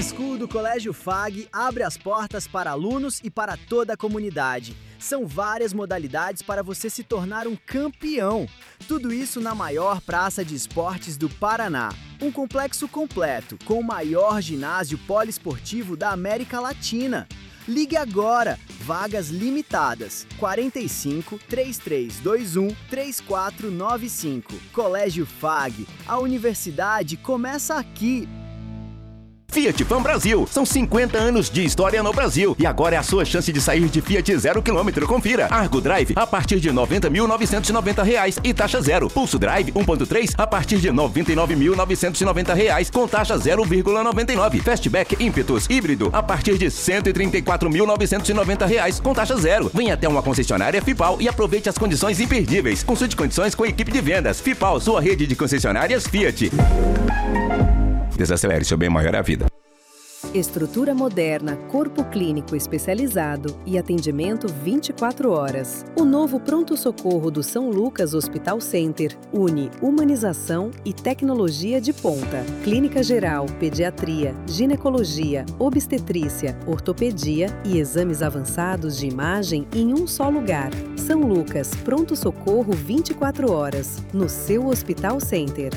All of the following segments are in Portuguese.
School do Colégio FAG abre as portas para alunos e para toda a comunidade. São várias modalidades para você se tornar um campeão. Tudo isso na maior praça de esportes do Paraná. Um complexo completo, com o maior ginásio poliesportivo da América Latina. Ligue agora, vagas limitadas, 45 3321 3495. Colégio FAG, a universidade começa aqui. Fiat Fan Brasil. São 50 anos de história no Brasil. E agora é a sua chance de sair de Fiat 0 km. Confira. Argo Drive a partir de R$ 90.990 e taxa zero. Pulso Drive 1.3 a partir de R$ 99.990 com taxa 0,99. Fastback Impetus híbrido a partir de R$ 134.990 com taxa zero. Venha até uma concessionária Fipal e aproveite as condições imperdíveis. Consulte condições com a equipe de vendas. Fipal, sua rede de concessionárias Fiat. Desacelere, seu bem maior é a vida. Estrutura moderna, corpo clínico especializado e atendimento 24 horas. O novo pronto-socorro do São Lucas Hospital Center une humanização e tecnologia de ponta. Clínica geral, pediatria, ginecologia, obstetrícia, ortopedia e exames avançados de imagem em um só lugar. São Lucas, pronto-socorro 24 horas, no seu Hospital Center.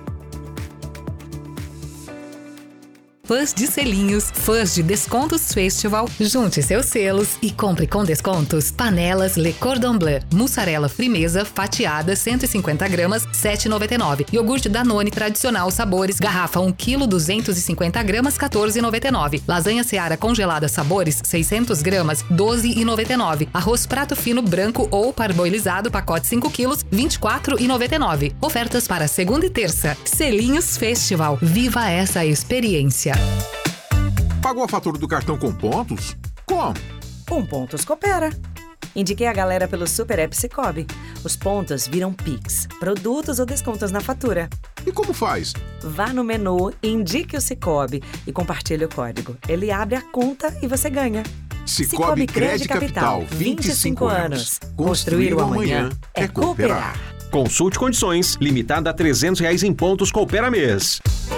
Fãs de selinhos, fãs de Descontos Festival, junte seus selos e compre com descontos panelas Le Cordon Bleu, mussarela frimeza fatiada 150 gramas, R$ 7,99. Iogurte Danone tradicional sabores, garrafa 1 kg 250 gramas, R$ 14,99. Lasanha Seara congelada sabores 600 gramas, R$ 12,99. Arroz prato fino branco ou parboilizado pacote 5 kg, R$ 24,99. Ofertas para segunda e terça. Selinhos Festival. Viva essa experiência. Pagou a fatura do cartão com pontos? Como? Com Pontos Coopera. Indiquei a galera pelo Super App Cicobi. Os pontos viram Pix, produtos ou descontos na fatura. E como faz? Vá no menu, indique o Cicobi e compartilhe o código. Ele abre a conta e você ganha. Cicobi Crédito Capital, 25 anos. Construir o amanhã é cooperar. Consulte condições, limitada a R$ 300 em pontos Coopera mês.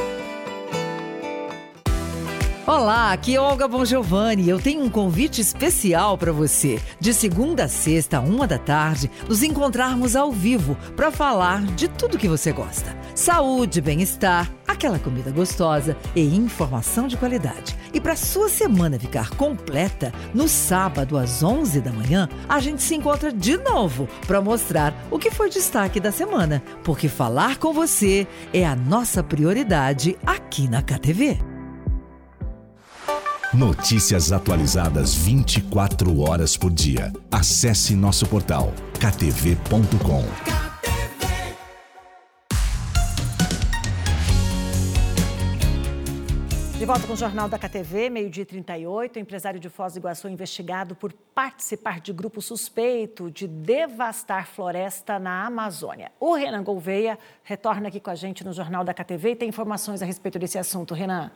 Olá, aqui é Olga Bongiovanni. Eu tenho um convite especial para você. De segunda a sexta, 13h, nos encontrarmos ao vivo para falar de tudo que você gosta. Saúde, bem-estar, aquela comida gostosa e informação de qualidade. E para sua semana ficar completa, no sábado às 11h, a gente se encontra de novo para mostrar o que foi destaque da semana. Porque falar com você é a nossa prioridade aqui na KTV. Notícias atualizadas 24 horas por dia. Acesse nosso portal ktv.com. De volta com o Jornal da KTV, 12h38. O empresário de Foz do Iguaçu é investigado por participar de grupo suspeito de devastar floresta na Amazônia. O Renan Gouveia retorna aqui com a gente no Jornal da KTV e tem informações a respeito desse assunto. Renan.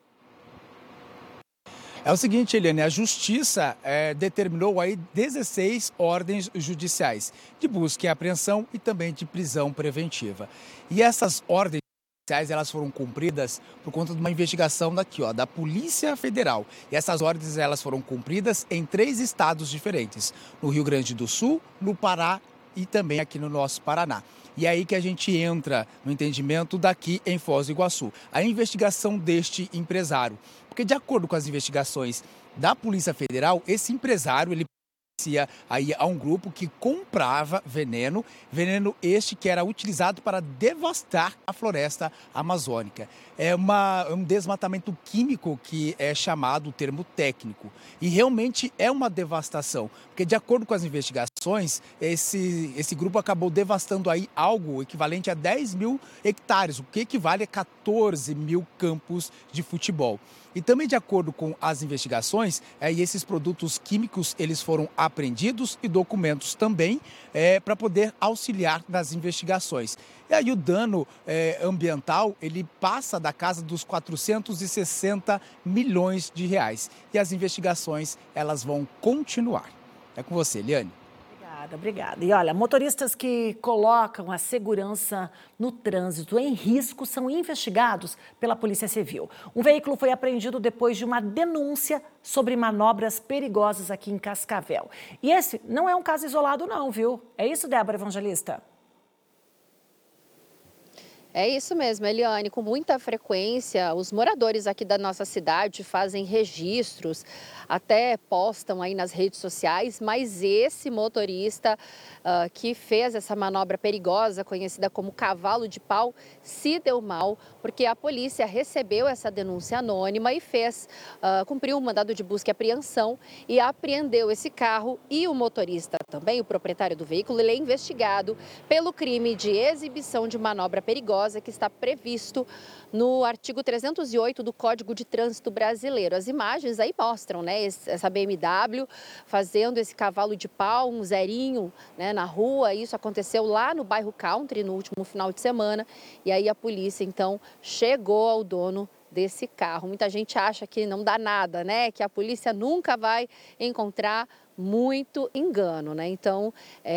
É o seguinte, Eliane, a Justiça determinou aí 16 ordens judiciais de busca e apreensão e também de prisão preventiva. E essas ordens judiciais, elas foram cumpridas por conta de uma investigação da Polícia Federal. E essas ordens, elas foram cumpridas em 3 estados diferentes, no Rio Grande do Sul, no Pará e também aqui no nosso Paraná. E é aí que a gente entra no entendimento daqui em Foz do Iguaçu. A investigação deste empresário. Porque de acordo com as investigações da Polícia Federal, esse empresário, ele pertencia aí a um grupo que comprava veneno este que era utilizado para devastar a floresta amazônica. É um desmatamento químico que é chamado o termo técnico. E realmente é uma devastação, porque de acordo com as investigações, esse grupo acabou devastando aí algo equivalente a 10 mil hectares, o que equivale a 14 mil campos de futebol. E também de acordo com as investigações, esses produtos químicos eles foram apreendidos e documentos também para poder auxiliar nas investigações. E aí o dano ambiental ele passa da casa dos 460 milhões de reais. E as investigações elas vão continuar. É com você, Eliane. Obrigada. E olha, motoristas que colocam a segurança no trânsito em risco são investigados pela Polícia Civil. Um veículo foi apreendido depois de uma denúncia sobre manobras perigosas aqui em Cascavel. E esse não é um caso isolado não, viu? É isso, Débora Evangelista? É isso mesmo, Eliane. Com muita frequência, os moradores aqui da nossa cidade fazem registros, até postam aí nas redes sociais, mas esse motorista que fez essa manobra perigosa, conhecida como cavalo de pau, se deu mal, porque a polícia recebeu essa denúncia anônima e cumpriu um mandado de busca e apreensão e apreendeu esse carro e o motorista também, o proprietário do veículo. Ele é investigado pelo crime de exibição de manobra perigosa, que está previsto no artigo 308 do Código de Trânsito Brasileiro. As imagens aí mostram, né, essa BMW fazendo esse cavalo de pau, um zerinho, né, na rua. Isso aconteceu lá no bairro Country no último final de semana. E aí a polícia, então, chegou ao dono desse carro. Muita gente acha que não dá nada, né, que a polícia nunca vai encontrar. Muito engano, né? Então,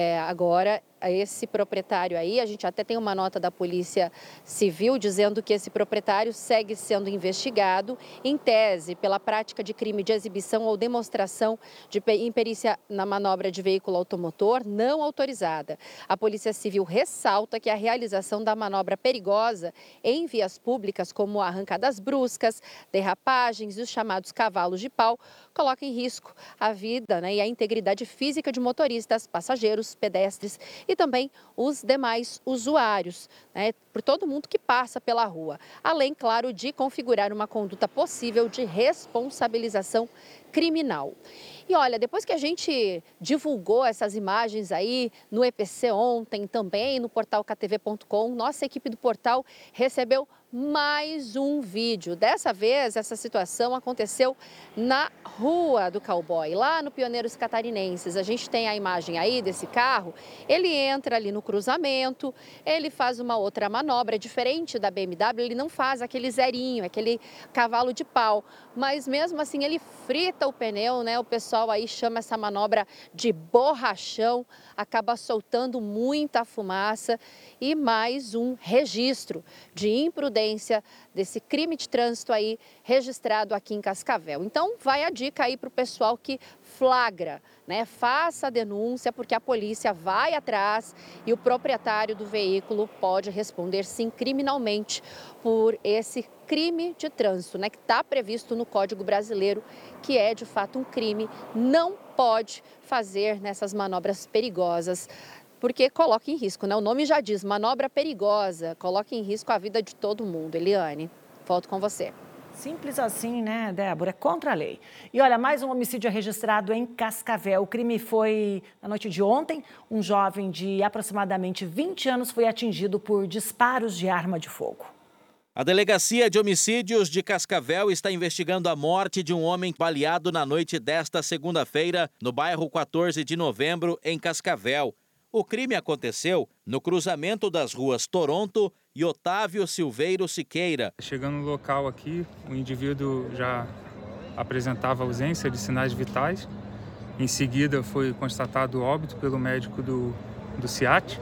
agora esse proprietário aí, a gente até tem uma nota da Polícia Civil dizendo que esse proprietário segue sendo investigado, em tese, pela prática de crime de exibição ou demonstração de imperícia na manobra de veículo automotor não autorizada. A Polícia Civil ressalta que a realização da manobra perigosa em vias públicas, como arrancadas bruscas, derrapagens e os chamados cavalos de pau, coloca em risco a vida, né, e a integridade física de motoristas, passageiros, pedestres e também os demais usuários, né, por todo mundo que passa pela rua. Além, claro, de configurar uma conduta possível de responsabilização criminal. E olha, depois que a gente divulgou essas imagens aí no EPC ontem, também no portal ktv.com, nossa equipe do portal recebeu mais um vídeo. Dessa vez, essa situação aconteceu na Rua do Cowboy, lá no Pioneiros Catarinenses. A gente tem a imagem aí desse carro, ele entra ali no cruzamento, ele faz uma outra manobra, diferente da BMW, ele não faz aquele zerinho, aquele cavalo de pau, mas mesmo assim ele frita o pneu, né? O pessoal aí chama essa manobra de borrachão, acaba soltando muita fumaça e mais um registro de imprudência desse crime de trânsito aí registrado aqui em Cascavel. Então vai a dica aí para o pessoal que flagra, né? Faça a denúncia, porque a polícia vai atrás e o proprietário do veículo pode responder sim criminalmente por esse crime de trânsito, né? Que está previsto no Código Brasileiro, que é de fato um crime, não pode fazer nessas manobras perigosas, porque coloca em risco, né? O nome já diz, manobra perigosa, coloca em risco a vida de todo mundo. Eliane, volto com você. Simples assim, né, Débora? É contra a lei. E olha, mais um homicídio é registrado em Cascavel. O crime foi na noite de ontem. Um jovem de aproximadamente 20 anos foi atingido por disparos de arma de fogo. A Delegacia de Homicídios de Cascavel está investigando a morte de um homem baleado na noite desta segunda-feira no bairro 14 de Novembro, em Cascavel. O crime aconteceu no cruzamento das ruas Toronto e Otávio Silveiro Siqueira. Chegando no local aqui, o indivíduo já apresentava ausência de sinais vitais. Em seguida, foi constatado óbito pelo médico do CIAT.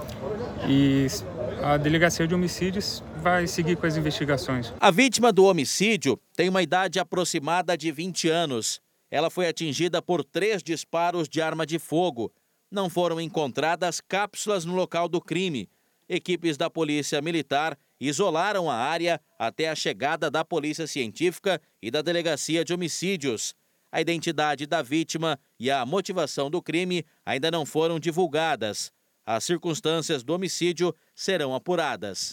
E a Delegacia de Homicídios vai seguir com as investigações. A vítima do homicídio tem uma idade aproximada de 20 anos. Ela foi atingida por 3 disparos de arma de fogo. Não foram encontradas cápsulas no local do crime. Equipes da Polícia Militar isolaram a área até a chegada da Polícia Científica e da Delegacia de Homicídios. A identidade da vítima e a motivação do crime ainda não foram divulgadas. As circunstâncias do homicídio serão apuradas.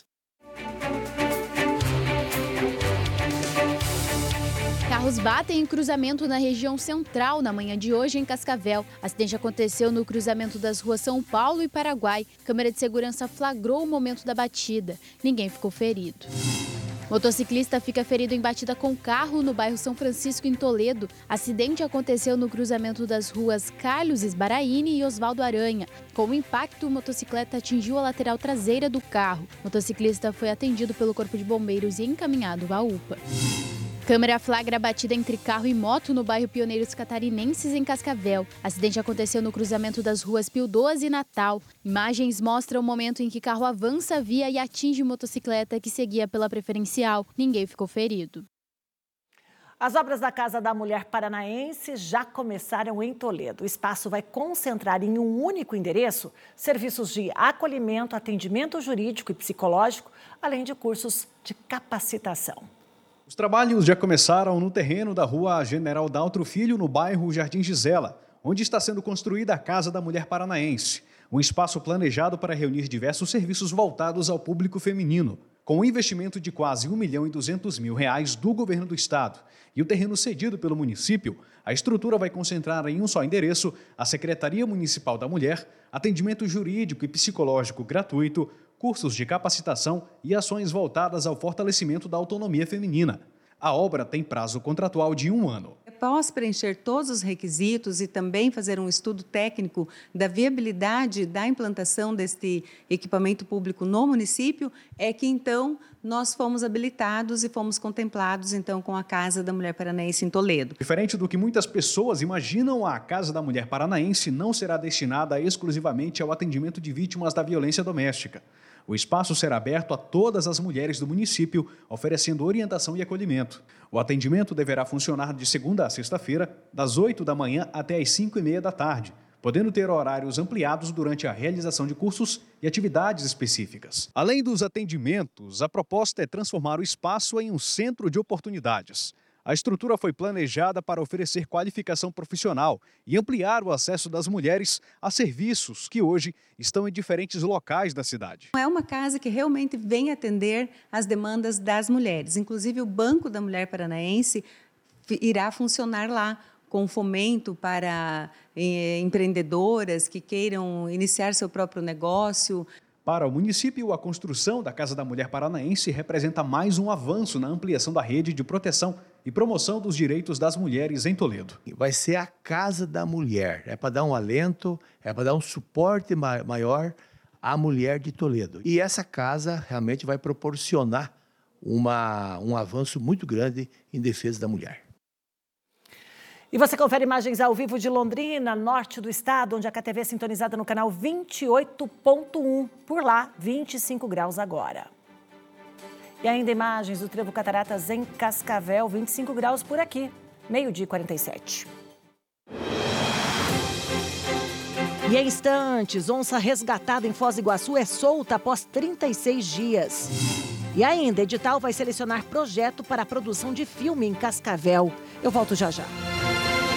Carros batem em cruzamento na região central na manhã de hoje em Cascavel. O acidente aconteceu no cruzamento das ruas São Paulo e Paraguai. Câmera de segurança flagrou o momento da batida. Ninguém ficou ferido. Motociclista fica ferido em batida com carro no bairro São Francisco, em Toledo. Acidente aconteceu no cruzamento das ruas Carlos Esbaraini e Osvaldo Aranha. Com o impacto, a motocicleta atingiu a lateral traseira do carro. O motociclista foi atendido pelo Corpo de Bombeiros e encaminhado à UPA. Câmera flagra a batida entre carro e moto no bairro Pioneiros Catarinenses, em Cascavel. Acidente aconteceu no cruzamento das ruas Pio 12 e Natal. Imagens mostram o momento em que carro avança a via e atinge motocicleta que seguia pela preferencial. Ninguém ficou ferido. As obras da Casa da Mulher Paranaense já começaram em Toledo. O espaço vai concentrar em um único endereço serviços de acolhimento, atendimento jurídico e psicológico, além de cursos de capacitação. Os trabalhos já começaram no terreno da rua General Daltro Filho, no bairro Jardim Gisela, onde está sendo construída a Casa da Mulher Paranaense, um espaço planejado para reunir diversos serviços voltados ao público feminino. Com um investimento de quase R$1.200.000 do governo do estado e o terreno cedido pelo município, a estrutura vai concentrar em um só endereço a Secretaria Municipal da Mulher, atendimento jurídico e psicológico gratuito, cursos de capacitação e ações voltadas ao fortalecimento da autonomia feminina. A obra tem prazo contratual de 1 ano. Após preencher todos os requisitos e também fazer um estudo técnico da viabilidade da implantação deste equipamento público no município, é que então nós fomos habilitados e fomos contemplados então com a Casa da Mulher Paranaense em Toledo. Diferente do que muitas pessoas imaginam, a Casa da Mulher Paranaense não será destinada exclusivamente ao atendimento de vítimas da violência doméstica. O espaço será aberto a todas as mulheres do município, oferecendo orientação e acolhimento. O atendimento deverá funcionar de segunda a sexta-feira, das 8 da manhã até as 5h30 da tarde, podendo ter horários ampliados durante a realização de cursos e atividades específicas. Além dos atendimentos, a proposta é transformar o espaço em um centro de oportunidades. A estrutura foi planejada para oferecer qualificação profissional e ampliar o acesso das mulheres a serviços que hoje estão em diferentes locais da cidade. É uma casa que realmente vem atender às demandas das mulheres. Inclusive, o Banco da Mulher Paranaense irá funcionar lá, com fomento para empreendedoras que queiram iniciar seu próprio negócio. Para o município, a construção da Casa da Mulher Paranaense representa mais um avanço na ampliação da rede de proteção e promoção dos direitos das mulheres em Toledo. Vai ser a Casa da Mulher, é para dar um alento, é para dar um suporte maior à mulher de Toledo. E essa casa realmente vai proporcionar um avanço muito grande em defesa da mulher. E você confere imagens ao vivo de Londrina, norte do estado, onde a KTV é sintonizada no canal 28.1. Por lá, 25 graus agora. E ainda imagens do Trevo Cataratas em Cascavel, 25 graus por aqui, 12h47. E em instantes, onça resgatada em Foz do Iguaçu é solta após 36 dias. E ainda, edital vai selecionar projeto para a produção de filme em Cascavel. Eu volto já já.